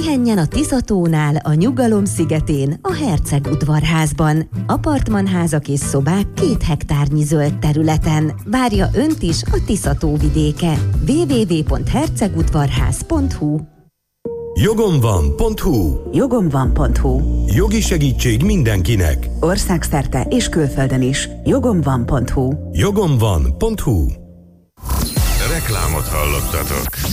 Pihenjen a Tiszatónál, a Nyugalom szigetén, a Herceg udvarházban. Apartmanházak és szobák 2 hektárnyi zöld területen. Várja Önt is a Tiszató vidéke. www.hercegudvarház.hu. Jogomvan.hu. Jogomvan.hu. Jogi segítség mindenkinek. Országszerte és külföldön is. Jogomvan.hu. Jogomvan.hu. Reklámot hallottatok.